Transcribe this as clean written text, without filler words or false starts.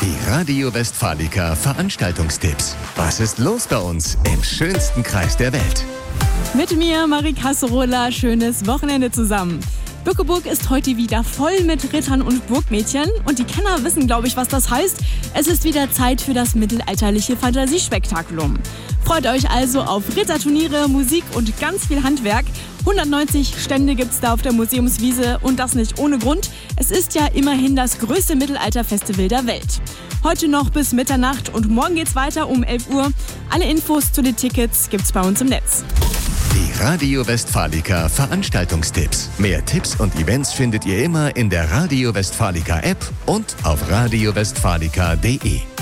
Die Radio Westfalica Veranstaltungstipps. Was ist los bei uns im schönsten Kreis der Welt? Mit mir, Marie Kasserola, schönes Wochenende zusammen. Bückeburg ist heute wieder voll mit Rittern und Burgmädchen und die Kenner wissen, glaube ich, was das heißt. Es ist wieder Zeit für das mittelalterliche Fantasiespektakulum. Freut euch also auf Ritterturniere, Musik und ganz viel Handwerk. 190 Stände gibt's da auf der Museumswiese und das nicht ohne Grund. Es ist ja immerhin das größte Mittelalterfestival der Welt. Heute noch bis Mitternacht und morgen geht's weiter um 11 Uhr. Alle Infos zu den Tickets gibt's bei uns im Netz. Die Radio Westfalica Veranstaltungstipps. Mehr Tipps und Events findet ihr immer in der Radio Westfalica App und auf radiowestfalica.de.